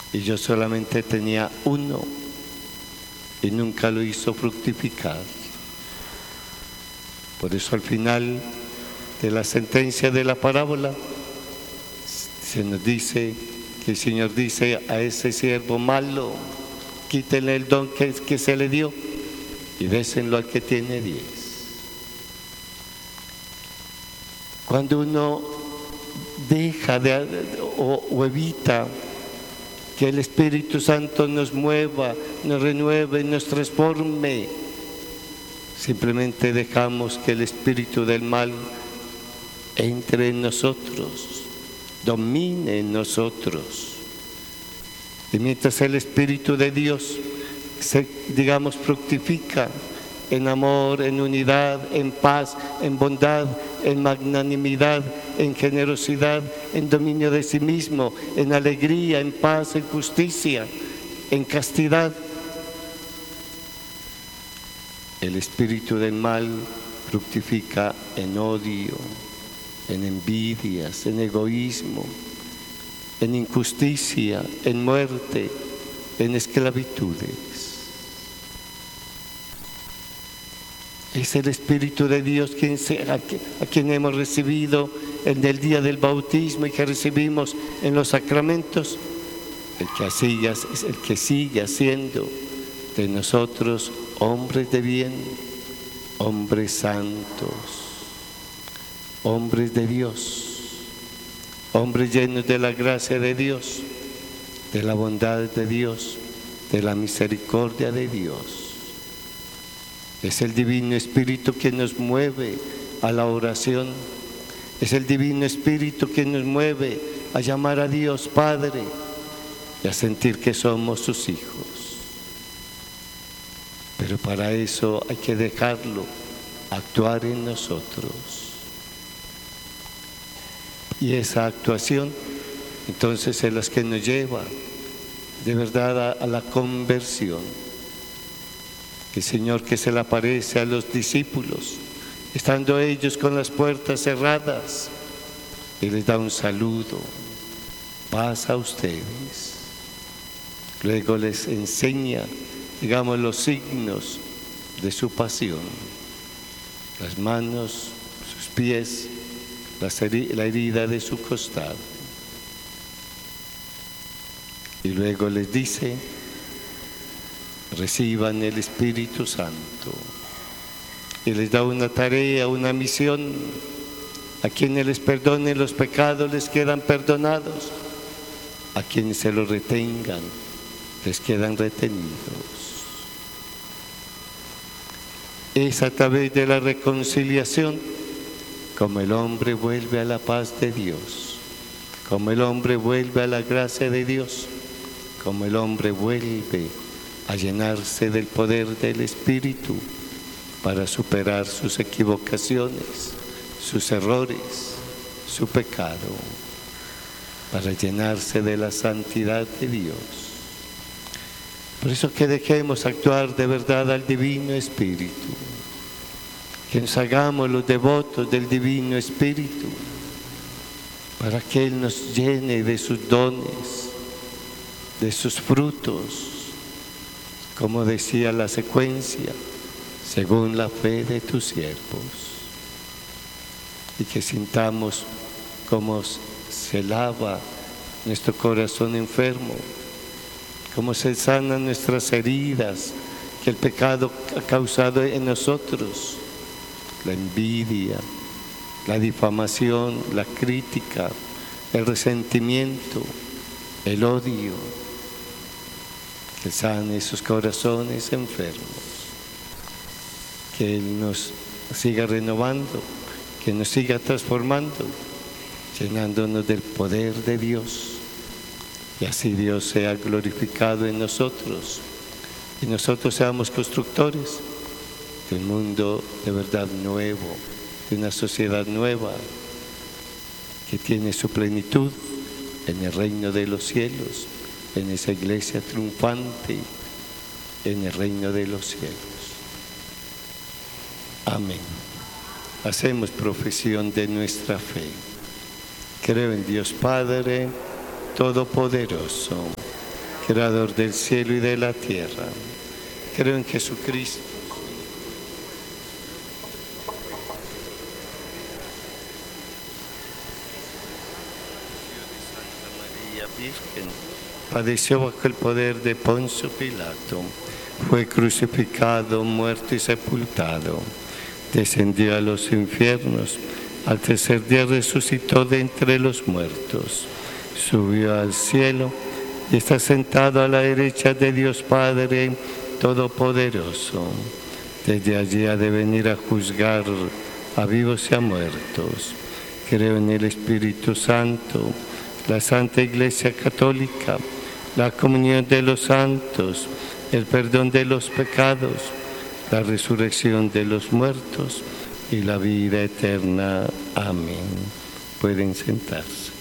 y yo solamente tenía uno y nunca lo hizo fructificar. Por eso al final de la sentencia de la parábola se nos dice que el Señor dice a ese siervo malo: quítenle el don que se le dio y désenlo al que tiene 10. Cuando uno deja o evita que el Espíritu Santo nos mueva, nos renueve, nos transforme, simplemente dejamos que el espíritu del mal entre en nosotros, domine en nosotros. Y mientras el Espíritu de Dios fructifica en amor, en unidad, en paz, en bondad, en magnanimidad, en generosidad, en dominio de sí mismo, en alegría, en paz, en justicia, en castidad. El espíritu del mal fructifica en odio, en envidias, en egoísmo, en injusticia, en muerte, en esclavitudes. Es el Espíritu de Dios a quien hemos recibido en el día del bautismo y que recibimos en los sacramentos, el que sigue haciendo de nosotros hombres de bien, hombres santos, hombres de Dios, hombres llenos de la gracia de Dios, de la bondad de Dios, de la misericordia de Dios. Es el Divino Espíritu que nos mueve a la oración. Es el Divino Espíritu que nos mueve a llamar a Dios Padre y a sentir que somos sus hijos. Pero para eso hay que dejarlo actuar en nosotros. Y esa actuación entonces es la que nos lleva de verdad a la conversión. El Señor que se le aparece a los discípulos, estando ellos con las puertas cerradas, y les da un saludo: paz a ustedes. Luego les enseña, los signos de su pasión: las manos, sus pies, la herida de su costado. Y luego les dice: reciban el Espíritu Santo. Y les da una tarea, una misión: a quienes les perdonen los pecados les quedan perdonados, a quienes se los retengan les quedan retenidos. Es a través de la reconciliación como el hombre vuelve a la paz de Dios, como el hombre vuelve a la gracia de Dios, como el hombre vuelve a llenarse del poder del Espíritu para superar sus equivocaciones, sus errores, su pecado, para llenarse de la santidad de Dios. Por eso que dejemos actuar de verdad al Divino Espíritu, que nos hagamos los devotos del Divino Espíritu, para que Él nos llene de sus dones, de sus frutos, como decía la secuencia, según la fe de tus siervos. Y que sintamos cómo se lava nuestro corazón enfermo, cómo se sanan nuestras heridas que el pecado ha causado en nosotros, la envidia, la difamación, la crítica, el resentimiento, el odio. Que sane esos corazones enfermos, que Él nos siga renovando, que nos siga transformando, llenándonos del poder de Dios, y así Dios sea glorificado en nosotros y nosotros seamos constructores de un mundo de verdad nuevo, de una sociedad nueva que tiene su plenitud en el reino de los cielos, en esa iglesia triunfante, en el reino de los cielos. Amén. Hacemos profesión de nuestra fe. Creo en Dios Padre Todopoderoso, Creador del cielo y de la tierra. Creo en Jesucristo. Virgen, padeció bajo el poder de Poncio Pilato, fue crucificado, muerto y sepultado, descendió a los infiernos, al tercer día resucitó de entre los muertos, subió al cielo y está sentado a la derecha de Dios Padre Todopoderoso. Desde allí ha de venir a juzgar a vivos y a muertos. Creo en el Espíritu Santo, la Santa Iglesia Católica, la comunión de los santos, el perdón de los pecados, la resurrección de los muertos y la vida eterna. Amén. Pueden sentarse.